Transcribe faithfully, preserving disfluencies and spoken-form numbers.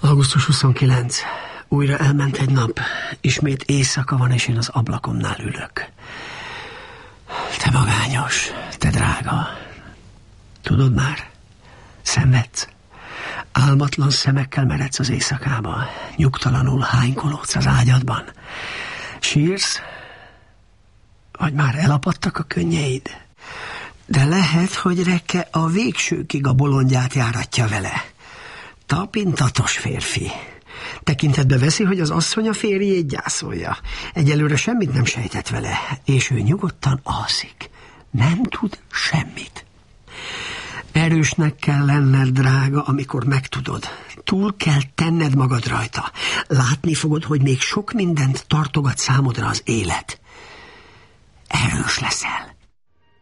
augusztus huszonkilenc. Újra elment egy nap. Ismét éjszaka van, és én az ablakomnál ülök. Te magányos, te drága. Tudod már? Szenvedsz? Álmatlan szemekkel meredsz az éjszakába. Nyugtalanul hánykolódsz az ágyadban. Sírsz? Vagy már elapadtak a könnyeid? De lehet, hogy Rekke a végsőkig a bolondját járatja vele. Tapintatos férfi. Tekintetbe veszi, hogy az asszony a férjét gyászolja. Egyelőre semmit nem sejtett vele, és ő nyugodtan alszik. Nem tud semmit. Erősnek kell lenned, drága, amikor megtudod. Túl kell tenned magad rajta. Látni fogod, hogy még sok mindent tartogat számodra az élet. Erős leszel.